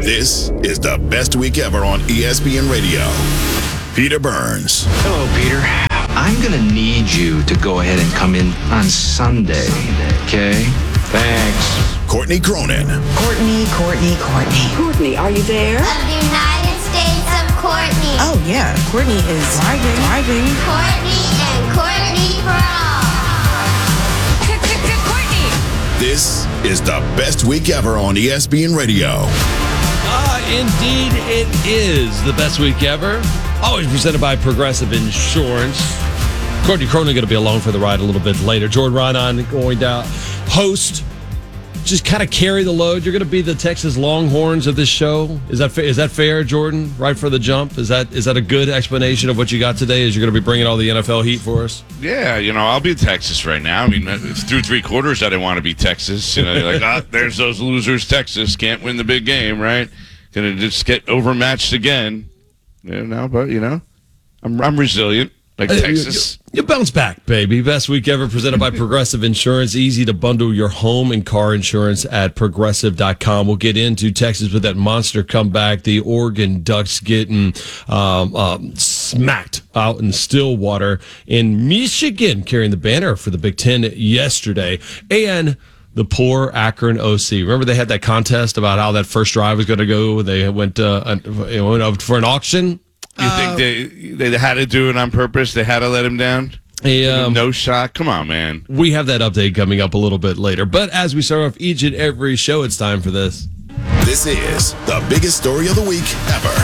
This is the best week ever on ESPN Radio. Peter Burns. Hello, Peter. I'm going to need you to go ahead and come in on Sunday, okay? Thanks. Courtney Cronin. Courtney. Courtney, are you there? Of the United States of Courtney. Oh, yeah. Courtney is driving. Courtney and Courtney for all. Courtney! This is the best week ever on ESPN Radio. Indeed, it is the best week ever. Always presented by Progressive Insurance. Courtney Cronin going to be along for the ride a little bit later. Jordan Raanan going to host. Just kind of carry the load. You're going to be the Texas Longhorns of this show. Is that fair, Jordan? Right for the jump? Is that a good explanation of what you got today? Is you're going to be bringing all the NFL heat for us? Yeah, I'll be Texas right now. I mean, through three quarters, I didn't want to be Texas. They're like, there's those losers. Texas can't win the big game, right? Going to just get overmatched again. But I'm resilient. Like Texas. You bounce back, baby. Best week ever presented by Progressive Insurance. Easy to bundle your home and car insurance at Progressive.com. We'll get into Texas with that monster comeback. The Oregon Ducks getting smacked out in Stillwater. In Michigan carrying the banner for the Big Ten yesterday. And the poor Akron OC. Remember they had that contest about how that first drive was going to go? They went up for an auction. You think they had to do it on purpose? They had to let him down? No shot? Come on, man. We have that update coming up a little bit later. But as we start off each and every show, it's time for this. This is the biggest story of the week ever.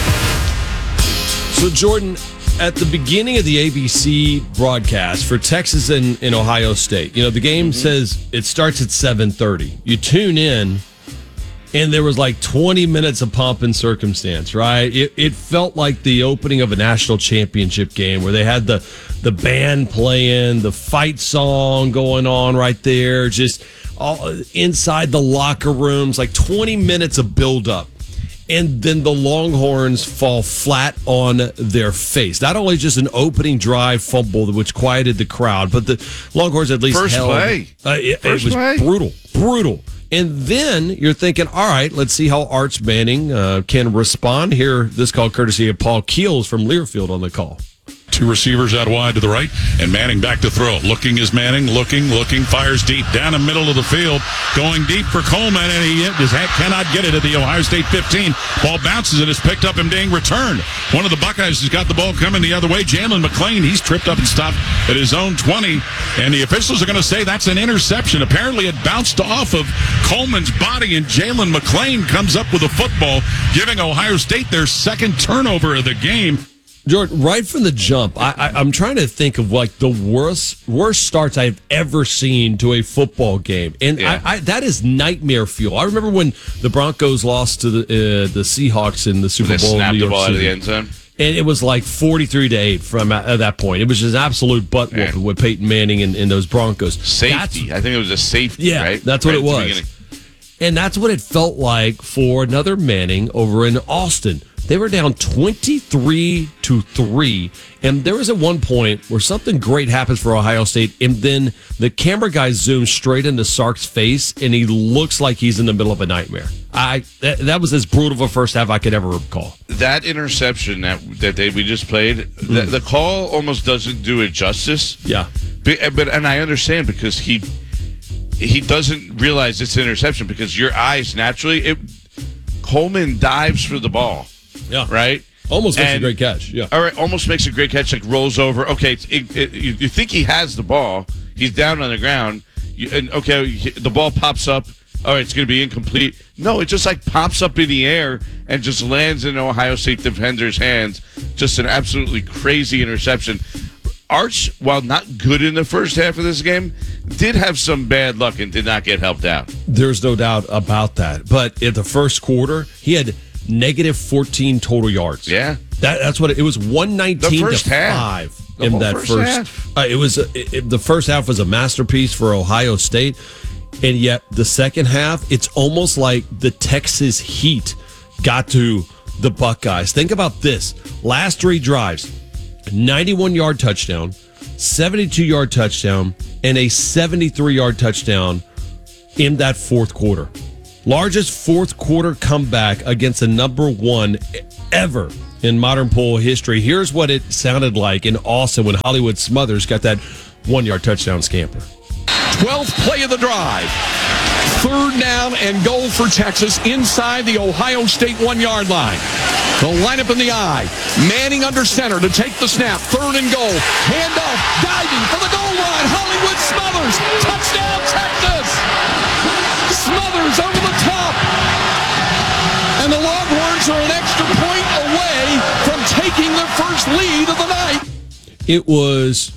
So, Jordan, at the beginning of the ABC broadcast for Texas and Ohio State, the game says it starts at 7:30. You tune in, and there was like 20 minutes of pomp and circumstance, right? It felt like the opening of a national championship game where they had the band playing, the fight song going on right there, just all inside the locker rooms, like 20 minutes of buildup. And then the Longhorns fall flat on their face. Not only just an opening drive fumble, which quieted the crowd, but the Longhorns at least First play. It was brutal. And then you're thinking, all right, let's see how Arch Manning can respond. Here, this call courtesy of Paul Keels from Learfield on the call. Two receivers out wide to the right, and Manning back to throw. Looking is Manning, looking, fires deep, down the middle of the field, going deep for Coleman, and he cannot get it at the Ohio State 15. Ball bounces and is picked up and being returned. One of the Buckeyes has got the ball coming the other way. Jalen McClain, he's tripped up and stopped at his own 20, and the officials are going to say that's an interception. Apparently it bounced off of Coleman's body, and Jalen McClain comes up with a football, giving Ohio State their second turnover of the game. Jordan, right from the jump, I'm trying to think of like the worst starts I've ever seen to a football game, and that is nightmare fuel. I remember when the Broncos lost to the Seahawks in the Super Bowl. They snapped the ball out of the City. end zone. And it was like 43-8 from at that point. It was just absolute butt whooping with Peyton Manning and those Broncos. Safety. I think it was a safety, right? That's what it was. And that's what it felt like for another Manning over in Austin. They were down 23-3, and there was at one point where something great happens for Ohio State, and then the camera guy zooms straight into Sark's face, and he looks like he's in the middle of a nightmare. That was as brutal of a first half I could ever recall. That interception that we just played, the call almost doesn't do it justice. Yeah, but I understand because he doesn't realize it's an interception because your eyes naturally. Coleman dives for the ball. Yeah. Right? Almost makes a great catch. Yeah. All right. Almost makes a great catch, like rolls over. Okay. You think he has the ball. He's down on the ground. The ball pops up. All right. It's going to be incomplete. No, it just like pops up in the air and just lands in Ohio State defender's hands. Just an absolutely crazy interception. Arch, while not good in the first half of this game, did have some bad luck and did not get helped out. There's no doubt about that. But in the first quarter, he had negative 14 total yards. Yeah. That's what it was. 119 to 5 in that first. The first half was a masterpiece for Ohio State, and yet the second half, it's almost like the Texas heat got to the Buckeyes. Think about this: last three drives, 91-yard touchdown, 72-yard touchdown, and a 73-yard touchdown in that fourth quarter. Largest fourth quarter comeback against a number one ever in modern pool history. Here's what it sounded like in Austin when Hollywood Smothers got that 1-yard touchdown scamper. 12th play of the drive. 3rd down and goal for Texas inside the Ohio State 1-yard line. The lineup in the eye. Manning under center to take the snap. 3rd and goal. Handoff. Diving for the goal line. Hollywood Smothers. Touchdown, Texas. Smothers over the top. And the Longhorns are an extra point away from taking their first lead of the night. It was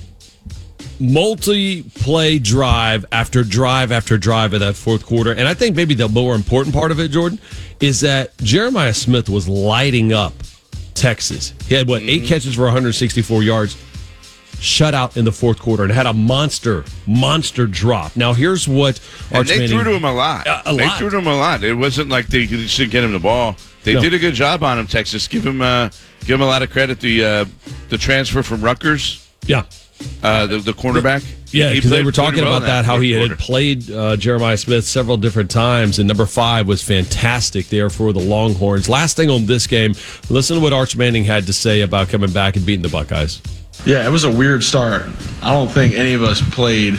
multi-play drive after drive after drive of that fourth quarter. And I think maybe the more important part of it, Jordan, is that Jeremiah Smith was lighting up Texas. He had, 8 catches for 164 yards, shutout in the fourth quarter, and had a monster drop. Now, here's what Arch Manning... They threw to him a lot. They threw to him a lot. It wasn't like they should get him the ball. They did a good job on him, Texas. Give him a lot of credit. The transfer from Rutgers. Yeah. The cornerback. Yeah, because they were talking about that, how he had played Jeremiah Smith several different times, and number 5 was fantastic there for the Longhorns. Last thing on this game, listen to what Arch Manning had to say about coming back and beating the Buckeyes. Yeah, it was a weird start. I don't think any of us played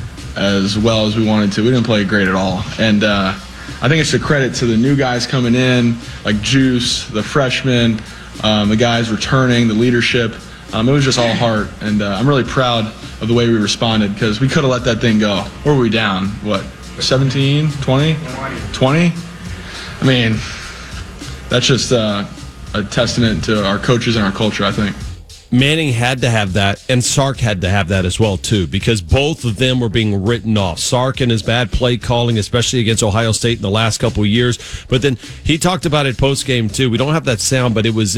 as well as we wanted to. We didn't play great at all. And I think it's a credit to the new guys coming in, like Juice, the freshmen, the guys returning, the leadership. It was just all heart, and I'm really proud of the way we responded because we could have let that thing go. Where were we down? 17, 20? 20? I mean, that's just a testament to our coaches and our culture, I think. Manning had to have that, and Sark had to have that as well, too, because both of them were being written off. Sark and his bad play calling, especially against Ohio State in the last couple of years. But then he talked about it post-game, too. We don't have that sound, but it was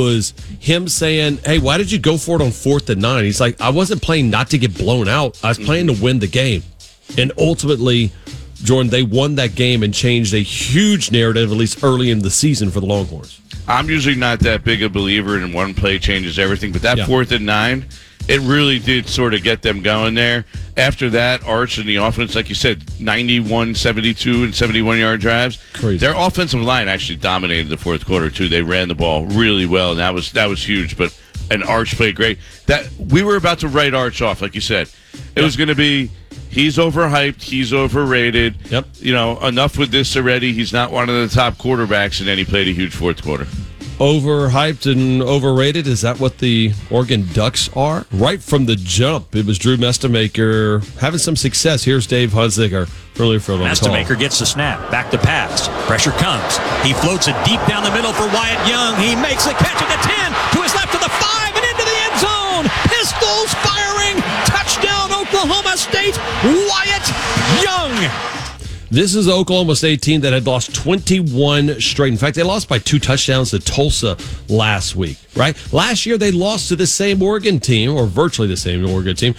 him saying, hey, why did you go for it on 4th and 9? He's like, I wasn't playing not to get blown out. I was playing to win the game. And ultimately, Jordan, they won that game and changed a huge narrative, at least early in the season for the Longhorns. I'm usually not that big a believer in one play changes everything, but that 4th and 9, it really did sort of get them going there. After that, Arch and the offense, like you said, 91, 72, and 71-yard drives. Crazy. Their offensive line actually dominated the fourth quarter, too. They ran the ball really well, and that was huge. And Arch played great. We were about to write Arch off, like you said. It was going to be... He's overhyped. He's overrated. Yep. Enough with this already. He's not one of the top quarterbacks, and then he played a huge fourth quarter. Overhyped and overrated? Is that what the Oregon Ducks are? Right from the jump, it was Drew Mestemaker having some success. Here's Dave Hunziker earlier for the Mestemaker gets the snap. Back to pass. Pressure comes. He floats it deep down the middle for Wyatt Young. He makes the catch at the 10, to his left to the 5, and into the end zone. Pistols firing. Touchdown, Oklahoma State. Wyatt Young. This is the Oklahoma State team that had lost 21 straight. In fact, they lost by 2 touchdowns to Tulsa last week, right? Last year, they lost to the same Oregon team, or virtually the same Oregon team,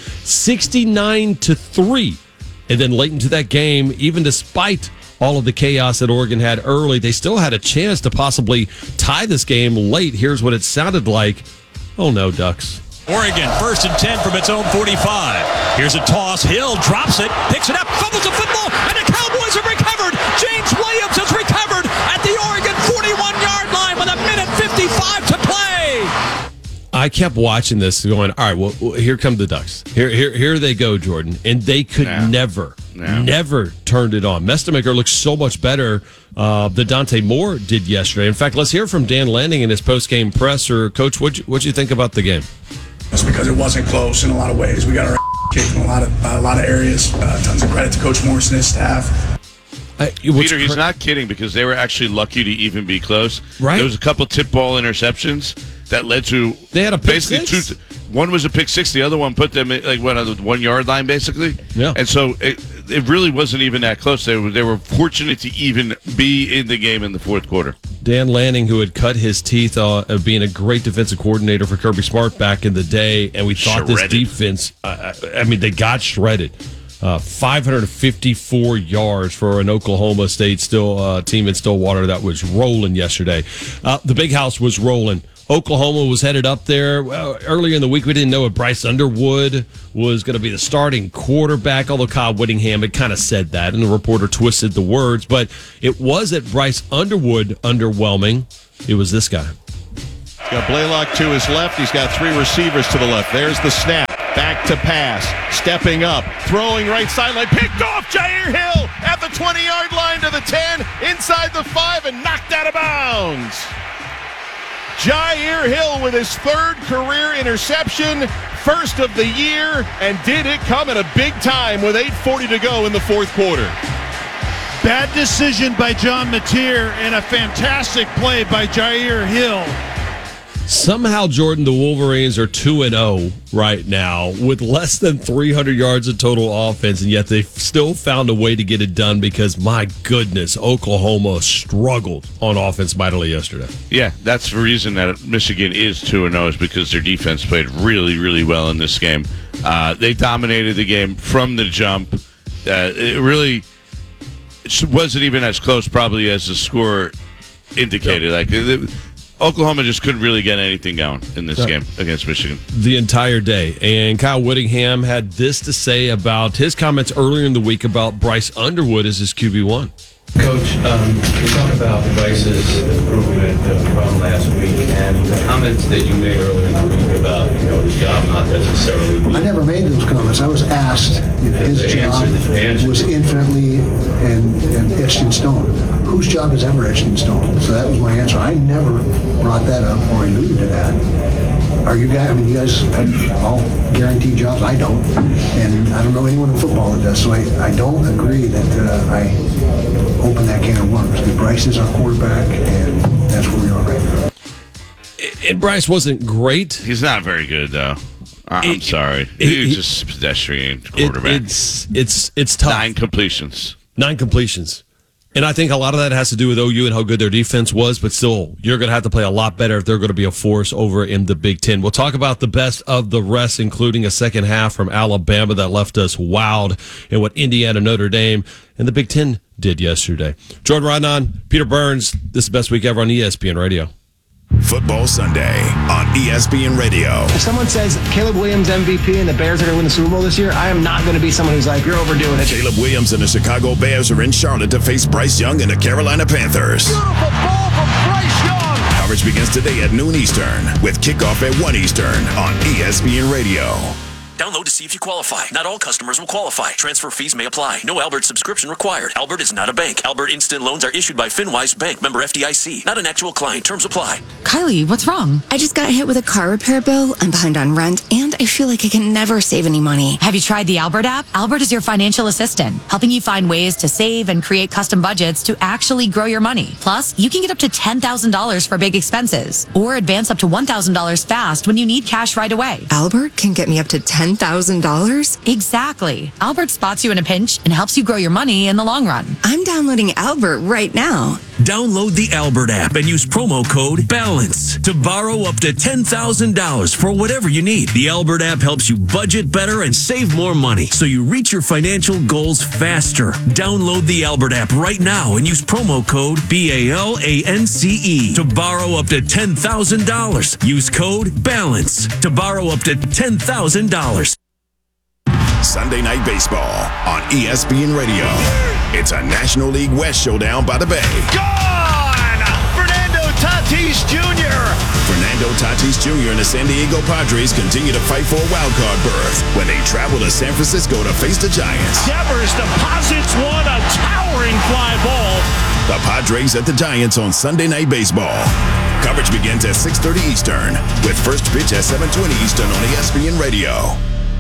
69-3. And then late into that game, even despite all of the chaos that Oregon had early, they still had a chance to possibly tie this game late. Here's what it sounded like. Oh, no, Ducks. Oregon, 1st and 10 from its own 45. Here's a toss. Hill drops it, picks it up, fumbles the football, and the Cowboys have recovered. James Williams has recovered at the Oregon 41-yard line with 1:55 to play. I kept watching this going, all right, well, here come the Ducks. Here they go, Jordan. And they could never turned it on. Mestemaker looks so much better than Dante Moore did yesterday. In fact, let's hear from Dan Lanning in his post-game presser. Coach, what'd you think about the game? That's because it wasn't close in a lot of ways. We got our kicked in a lot of areas. Tons of credit to Coach Morris and his staff. Peter, he's not kidding because they were actually lucky to even be close. Right. There was a couple tip ball interceptions that led to they had a pick six? One was a pick six. The other one put them on the 1 yard line basically. Yeah. And so it really wasn't even that close. They were fortunate to even be in the game in the fourth quarter. Dan Lanning, who had cut his teeth of being a great defensive coordinator for Kirby Smart back in the day, and we thought this defense, they got shredded. 554 yards for an Oklahoma State team in Stillwater that was rolling yesterday. The Big House was rolling. Oklahoma was headed up there. Well, earlier in the week, we didn't know if Bryce Underwood was going to be the starting quarterback, although Kyle Whittingham had kind of said that, and the reporter twisted the words. But it wasn't Bryce Underwood underwhelming. It was this guy. He's got Blaylock to his left. He's got 3 receivers to the left. There's the snap. Back to pass. Stepping up. Throwing right sideline. Picked off Jair Hill at the 20-yard line to the 10. Inside the 5 and knocked out of bounds. Jair Hill with his 3rd career interception. First of the year. And did it come at a big time with 8:40 to go in the 4th quarter. Bad decision by John Mateer and a fantastic play by Jair Hill. Somehow, Jordan, the Wolverines are 2-0 right now with less than 300 yards of total offense, and yet they've still found a way to get it done because, my goodness, Oklahoma struggled on offense mightily yesterday. Yeah, that's the reason that Michigan is 2-0 is because their defense played really, really well in this game. They dominated the game from the jump. It really wasn't even as close probably as the score indicated. Like Oklahoma just couldn't really get anything going in this game against Michigan. The entire day. And Kyle Whittingham had this to say about his comments earlier in the week about Bryce Underwood as his QB1. Coach, you talk about Bryce's improvement from last week and the comments that you made earlier in the week about his job not necessarily. I never made those comments. I was asked if his job was infinitely and etched in stone. Whose job is ever etched in stone? So that was my answer. I never brought that up or alluded to that. Are you guys? I mean, you guys have all guaranteed jobs. I don't, and I don't know anyone in football that does. So I don't agree that I open that can of worms. Bryce is our quarterback, and that's where we are right now. And Bryce wasn't great. He's not very good, though. I'm sorry. He's just a pedestrian quarterback. It's tough. 9 completions. 9 completions. And I think a lot of that has to do with OU and how good their defense was, but still, you're going to have to play a lot better if they're going to be a force over in the Big Ten. We'll talk about the best of the rest, including a second half from Alabama that left us wowed, and what Indiana, Notre Dame, and the Big Ten did yesterday. Jordan Rodnan, Peter Burns, this is the best week ever on ESPN Radio. Football Sunday on ESPN Radio. If someone says Caleb Williams MVP and the Bears are going to win the Super Bowl this year, I am not going to be someone who's like, you're overdoing it. Caleb Williams and the Chicago Bears are in Charlotte to face Bryce Young and the Carolina Panthers. Beautiful ball from Bryce Young. Coverage begins today at noon Eastern with kickoff at 1 Eastern on ESPN Radio. Download to see if you qualify. Not all customers will qualify. Transfer fees may apply. No Albert subscription required. Albert is not a bank. Albert Instant Loans are issued by FinWise Bank, member FDIC. Not an actual client. Terms apply. Kylie, what's wrong? I just got hit with a car repair bill. I'm behind on rent, and I feel like I can never save any money. Have you tried the Albert app? Albert is your financial assistant, helping you find ways to save and create custom budgets to actually grow your money. Plus, you can get up to $10,000 for big expenses, or advance up to $1,000 fast when you need cash right away. Albert can get me up to $10,000? Exactly. Albert spots you in a pinch and helps you grow your money in the long run. I'm downloading Albert right now. Download the Albert app and use promo code BALANCE to borrow up to $10,000 for whatever you need. The Albert app helps you budget better and save more money so you reach your financial goals faster. Download the Albert app right now and use promo code BALANCE to borrow up to $10,000. Use code BALANCE to borrow up to $10,000. Sunday Night Baseball on ESPN Radio. It's a National League West showdown by the Bay. Gone! Fernando Tatis Jr. Fernando Tatis Jr. and the San Diego Padres continue to fight for a wildcard berth when they travel to San Francisco to face the Giants. Devers deposits one, a towering fly ball. The Padres at the Giants on Sunday Night Baseball. Coverage begins at 6:30 Eastern with first pitch at 7:20 Eastern on ESPN Radio.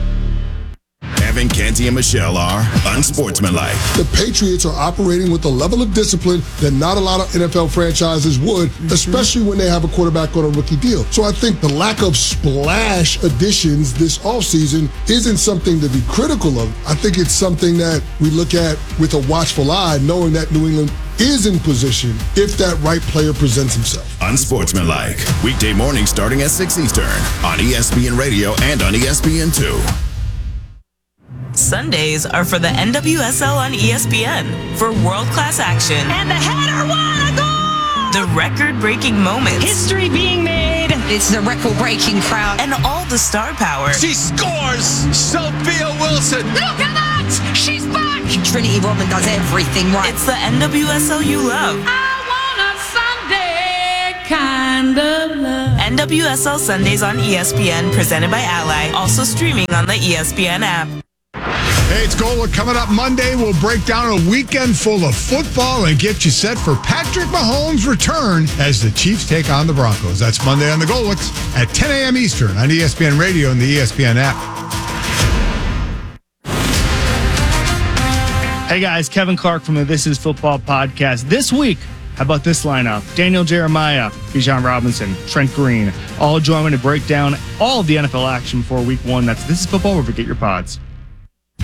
Evan, Canty, and Michelle are unsportsmanlike. The Patriots are operating with a level of discipline that not a lot of NFL franchises would, especially when they have a quarterback on a rookie deal. So I think the lack of splash additions this offseason isn't something to be critical of. I think it's something that we look at with a watchful eye, knowing that New England is in position if that right player presents himself. Unsportsmanlike. Weekday morning starting at 6 Eastern on ESPN Radio and on ESPN2. Sundays are for the NWSL on ESPN for world-class action. And the header, what a goal! The record-breaking moments. History being made. It's a record-breaking crowd. And all the star power. She scores! Sophia Wilson! Look at that! She's back! Trinity Rodman does everything right. It's the NWSL you love. Kind of love. NWSL Sundays on ESPN, presented by Ally. Also streaming on the ESPN app. Hey, it's Golic. Coming up Monday, we'll break down a weekend full of football and get you set for Patrick Mahomes' return as the Chiefs take on the Broncos. That's Monday on the Golics at 10 a.m. Eastern on ESPN Radio and the ESPN app. Hey guys, Kevin Clark from the This Is Football podcast. This week, how about this lineup? Daniel Jeremiah, Bijan Robinson, Trent Green, all join me to break down all of the NFL action for week 1. That's This Is Football, where we get your pods.